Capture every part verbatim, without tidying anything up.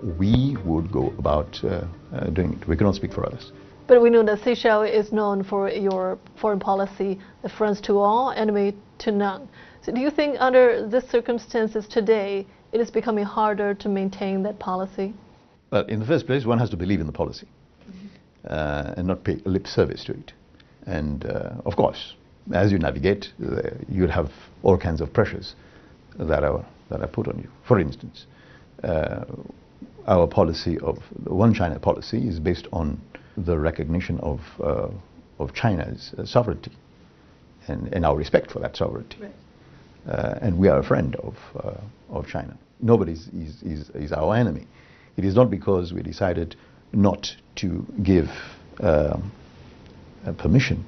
we would go about uh, uh, doing it. We cannot speak for others. But we know that Seychelles is known for your foreign policy, the friends to all, enemy to none. So do you think under these circumstances today, it is becoming harder to maintain that policy? Well, in the first place, one has to believe in the policy mm-hmm. uh, and not pay lip service to it. And uh, of course, as you navigate, uh, you'll have all kinds of pressures that are, that are put on you. For instance, uh, our policy of the One China policy is based on the recognition of, uh, of China's uh, sovereignty and, and our respect for that sovereignty. Right. Uh, and we are a friend of, uh, of China. Nobody is, is, is, is our enemy. It is not because we decided not to give uh, permission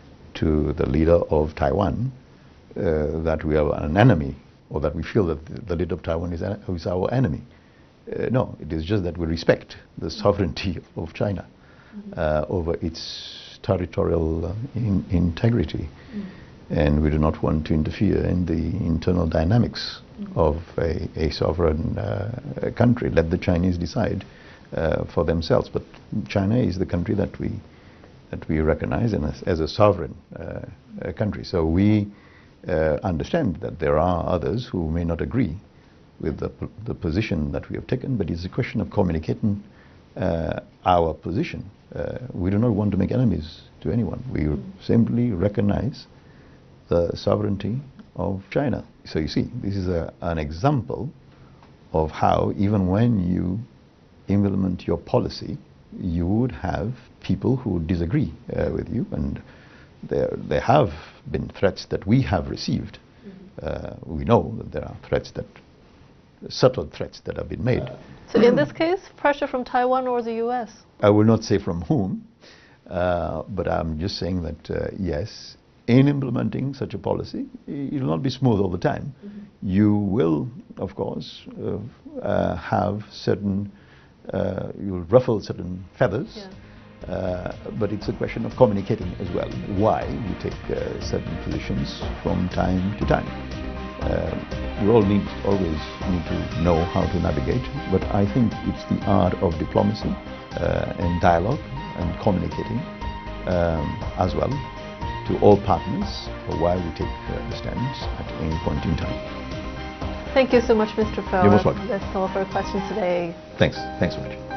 to the leader of Taiwan uh, that we are an enemy, or that we feel that the, the leader of Taiwan is, a, is our enemy. Uh, no, it is just that we respect the sovereignty of China uh, over its territorial uh, in, integrity. Mm. And we do not want to interfere in the internal dynamics mm. of a, a sovereign uh, country. Let the Chinese decide uh, for themselves. But China is the country that we that we recognize in a, as a sovereign uh, uh, country. So we uh, understand that there are others who may not agree with the, the position that we have taken, but it's a question of communicating uh, our position. Uh, we do not want to make enemies to anyone. We mm. simply recognize the sovereignty of China. So you see, this is a, an example of how even when you implement your policy, you would have people who disagree uh, with you, and there, there have been threats that we have received. Mm-hmm. uh, we know that there are threats that, subtle threats that have been made. So in this case, pressure from Taiwan or the U S? I will not say from whom, uh, but I'm just saying that uh, yes, in implementing such a policy, it will not be smooth all the time. Mm-hmm. You will, of course, uh, uh, have certain, uh, you'll ruffle certain feathers, yeah. uh, but it's a question of communicating as well why you take uh, certain positions from time to time. Uh, we all need, always need to know how to navigate, but I think it's the art of diplomacy uh, and dialogue and communicating um, as well to all partners for why we take uh, the stands at any point in time. Thank you so much, Mister Foer. You're most welcome. That's all for our questions today. Thanks. Thanks so much.